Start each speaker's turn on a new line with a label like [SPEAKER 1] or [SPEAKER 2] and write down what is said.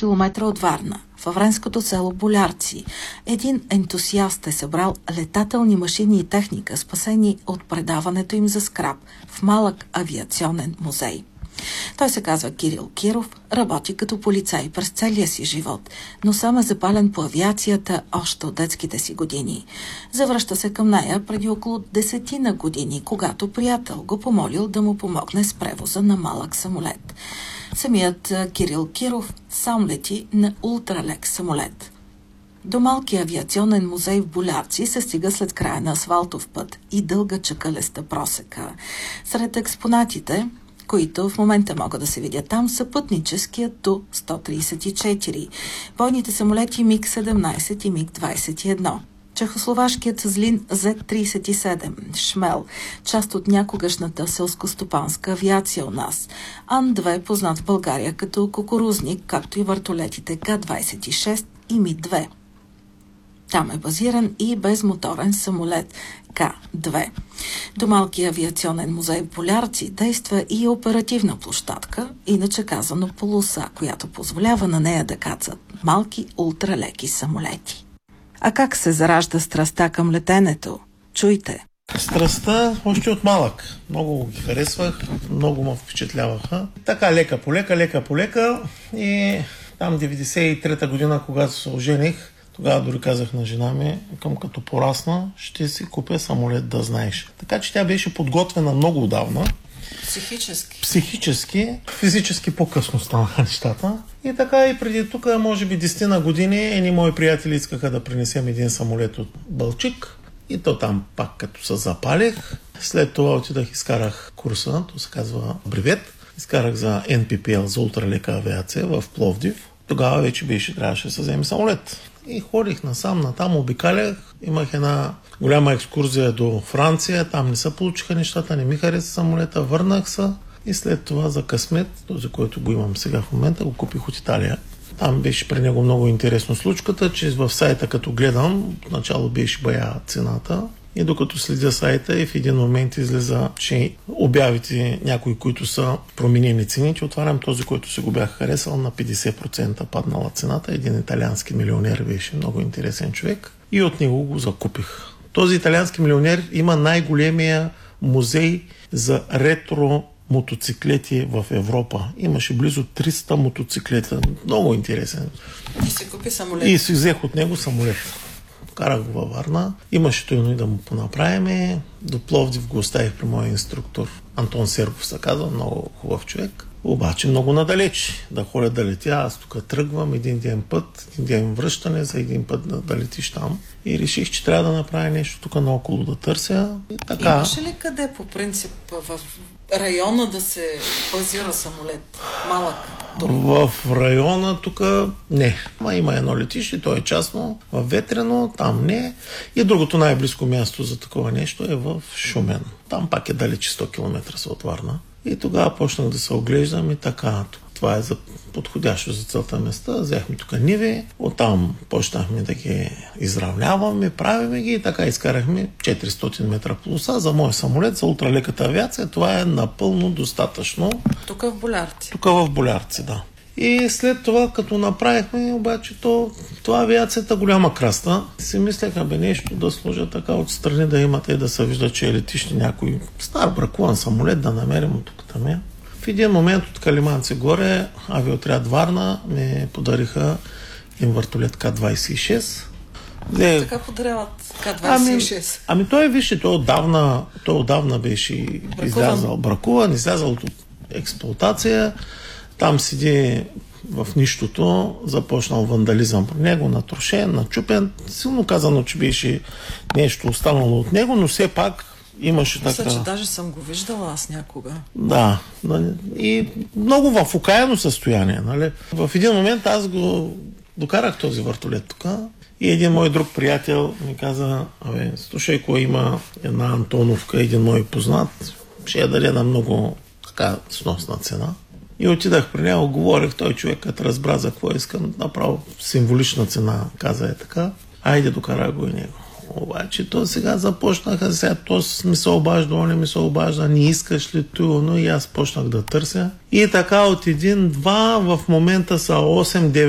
[SPEAKER 1] км от Варна, във френското село Болярци, един ентусиаст е събрал летателни машини и техника, спасени от предаването им за скрап в малък авиационен музей. Той се казва Кирил Киров, работи като полицай през целия си живот, но сам е запален по авиацията още от детските си години. Завръща се към нея преди около 10 години, когато приятел го помолил да му помогне с превоза на малък самолет. Самият Кирил Киров сам лети на ултралек самолет. До малкия авиационен музей в Болярци се стига след края на асфалтов път и дълга чакалеста просека. Сред експонатите, които в момента могат да се видят там, са пътническият Ту-134, бойните самолети МиГ-17 и МиГ-21, чехословашкият Злин З-37, Шмел, част от някогашната селскостопанска авиация у нас, Ан-2, познат в България като кукурузник, както и вертолетите К-26 и Ми-2. Там е базиран и безмоторен самолет К-2. До малкия авиационен музей в Болярци действа и оперативна площадка, иначе казано полоса, която позволява на нея да кацат малки ултралеки самолети. А как се заражда страстта към летенето? Чуйте!
[SPEAKER 2] Страстта още от малък. Много ги харесвах, много ме впечатляваха. Така лека по лека и там 93-та година, когато се ожених, тогава дори казах на жена ми, като порасна, ще си купя самолет, да знаеш. Така че тя беше подготвена много отдавна. Психически, физически по-късно станаха нещата. И така и преди тук, може би 10 години, едни мои приятели искаха да принесем един самолет от Балчик. И то там пак като се запалих. След това отидах, изкарах курса, то се казва бревет. Изкарах за NPPL, за ултралека авиация в Пловдив. Тогава вече трябваше да се вземе самолет. И ходих насам, обикалях. Имах една голяма екскурзия до Франция. Там не се получиха нещата, не ми хареса самолета. Върнах се и след това за късмет, този, който го имам сега в момента, го купих от Италия. Там беше при него много интересно случката, че в сайта като гледам, начало беше бая цената. И докато следя сайта и в един момент излиза, че обявите някои, които са променени цените, отварям този, който се го бях харесал, на 50% паднала цената. Един италиански милионер беше много интересен човек и от него го закупих. Този италиански милионер има най-големия музей за ретро мотоциклети в Европа. Имаше близо 300 мотоциклета. Много интересен.
[SPEAKER 1] И си купи самолет.
[SPEAKER 2] И си взех от него самолет. Карах го във Варна. Имаше той и да му понаправим. До Пловдив го оставих при моя инструктор. Антон Серков се казва, много хубав човек. Обаче много надалеч. Да ходя да летя, аз тук тръгвам един ден път, един ден връщане, за един път да летиш там. И реших, че трябва да направя нещо тук наоколо да търся. И така.
[SPEAKER 1] Имаше ли къде по принцип в района да се базира самолет? Малък?
[SPEAKER 2] В района тук не. Има едно летище, то е частно. В Ветрено, там не. И другото най-близко място за такова нещо е в Шумен. Там пак е далече 100 км са от Варна. И тогава почнах да се оглеждам и така. Това е за подходящо за целта места. Взехме тук ниви, оттам почнахме да ги изравняваме, правиме ги и така изкарахме 400 метра полоса за мой самолет, за ултралеката авиация. Това е напълно достатъчно.
[SPEAKER 1] Тук в Болярци.
[SPEAKER 2] Тук в Болярци, да. И след това, като направихме, обаче това авиацията голяма краста. Си мислеха нещо да сложа така отстрани, да имате и да се вижда, че е летище някой стар бракуван самолет, да намерим от тук там. В един момент от Калиманци горе, авиоотряд Варна ми подариха един вертолет К-26.
[SPEAKER 1] Така подаряват К-26?
[SPEAKER 2] Той, вижте, той отдавна беше бракуван, излязал от експлоатация. Там седи в нищото, започнал вандализъм при него, натрошен, начупен. Силно казано, че беше нещо останало от него, но все пак имаше така...
[SPEAKER 1] Мисля, че даже съм го виждала аз някога.
[SPEAKER 2] Да. И много в окаяно състояние. Нали? В един момент аз го докарах този вертолет тук и един мой друг приятел ми каза, слушай, кой има една Антоновка, един мой познат, ще я даде на много така сносна цена. И отидах при него, говорих, той човек, като разбра за какво искам, направо символична цена, каза е така. Айде, докара го и него. Обаче то сега започнаха, сега то ми се обажда, он ми се обажда, не искаш ли това, но и аз почнах да търся. И така от 1-2 в момента са 8-9